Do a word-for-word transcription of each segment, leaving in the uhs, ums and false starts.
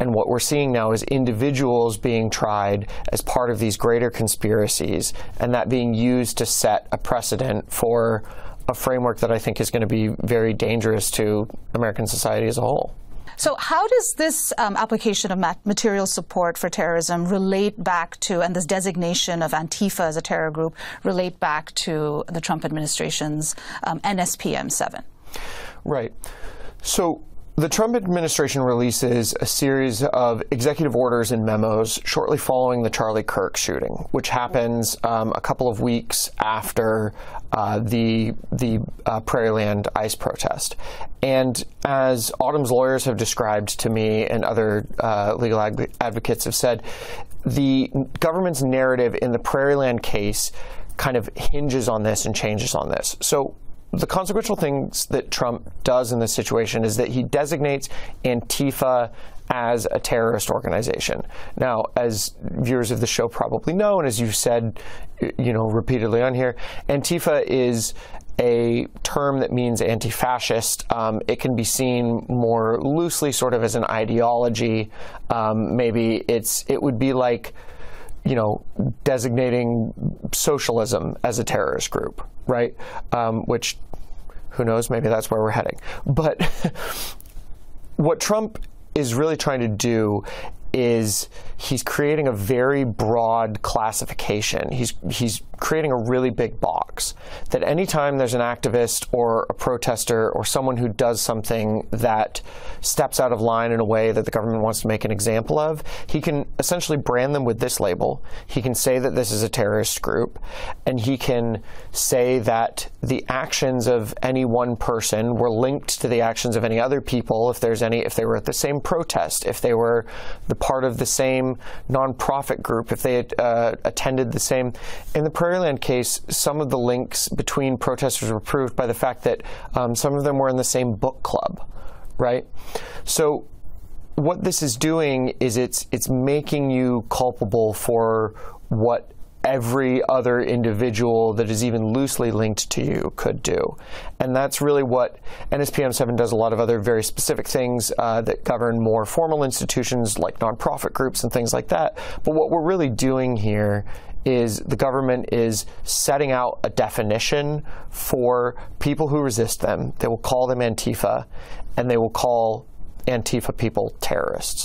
And what we're seeing now is individuals being tried as part of these greater conspiracies, and that being used to set a precedent for a framework that I think is going to be very dangerous to American society as a whole. So how does this um, application of mat material support for terrorism relate back to, and this designation of Antifa as a terror group, relate back to the Trump administration's um, N S P M seven? Right. So the Trump administration releases a series of executive orders and memos shortly following the Charlie Kirk shooting, which happens um, a couple of weeks after uh, the the uh, Prairieland ICE protest. And as Autumn's lawyers have described to me, and other uh, legal ag- advocates have said, the government's narrative in the Prairieland case kind of hinges on this and changes on this. So the consequential things that Trump does in this situation is that he designates Antifa as a terrorist organization. Now, as viewers of the show probably know, and as you've said, you know, repeatedly on here, Antifa is a term that means anti-fascist. Um, it can be seen more loosely sort of as an ideology. Um, maybe it's it would be like, you know, designating socialism as a terrorist group, right? Um, which, who knows, maybe that's where we're heading. But what Trump is really trying to do is he's creating a very broad classification. He's he's creating a really big box that anytime there's an activist or a protester or someone who does something that steps out of line in a way that the government wants to make an example of, he can essentially brand them with this label. He can say that this is a terrorist group, and he can say that the actions of any one person were linked to the actions of any other people, if there's any, if they were at the same protest, if they were the part of the same nonprofit group, if they had uh, attended the same. In the Prairieland case, some of the links between protesters were proved by the fact that um, some of them were in the same book club, right? So what this is doing is it's it's making you culpable for what every other individual that is even loosely linked to you could do. And that's really what N S P M seven does. A lot of other very specific things uh, that govern more formal institutions like nonprofit groups and things like that. But what we're really doing here is the government is setting out a definition for people who resist them. They will call them Antifa, and they will call Antifa people terrorists.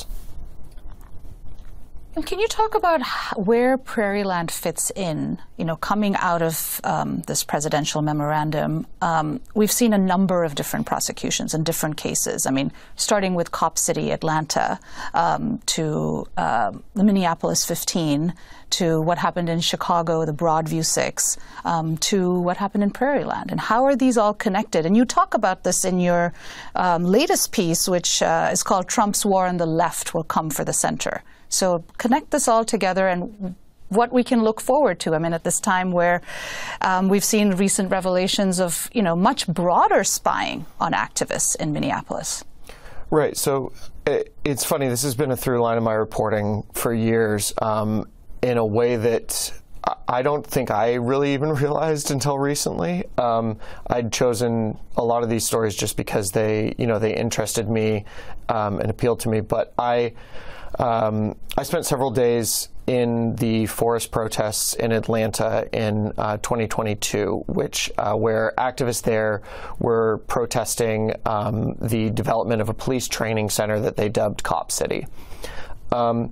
And can you talk about where Prairieland fits in, you know, coming out of um, this presidential memorandum? Um, we've seen a number of different prosecutions in different cases. I mean, starting with Cop City, Atlanta, um, to uh, the Minneapolis fifteen, to what happened in Chicago, the Broadview six, um, to what happened in Prairieland. And how are these all connected? And you talk about this in your um, latest piece, which uh, is called Trump's War on the Left Will Come for the Center. So connect this all together and what we can look forward to. I mean, at this time where um, we've seen recent revelations of, you know, much broader spying on activists in Minneapolis. Right. So it, it's funny. This has been a through line of my reporting for years um, in a way that I don't think I really even realized until recently. Um, I'd chosen a lot of these stories just because they, you know, they interested me um, and appealed to me. But I, um, I spent several days in the forest protests in Atlanta in uh, twenty twenty-two, which uh, where activists there were protesting um, the development of a police training center that they dubbed Cop City. Um,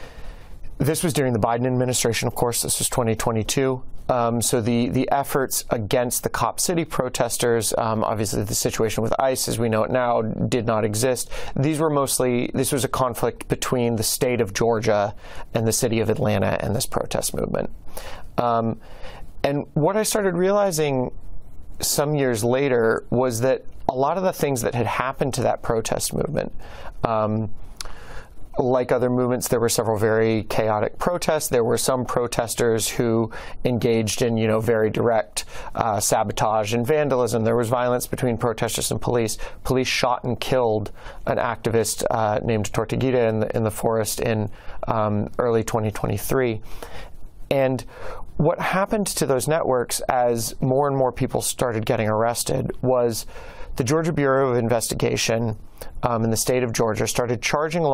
This was during the Biden administration, of course. This was twenty twenty-two. Um, so the, the efforts against the Cop City protesters, um, obviously the situation with ICE as we know it now did not exist. These were mostly, this was a conflict between the state of Georgia and the city of Atlanta and this protest movement. Um, and what I started realizing some years later was that a lot of the things that had happened to that protest movement, um, like other movements, there were several very chaotic protests. There were some protesters who engaged in, you know, very direct uh, sabotage and vandalism. There was violence between protesters and police. Police shot and killed an activist uh, named Tortuguita in the, in the forest in um, early twenty twenty-three. And what happened to those networks as more and more people started getting arrested was the Georgia Bureau of Investigation um, in the state of Georgia started charging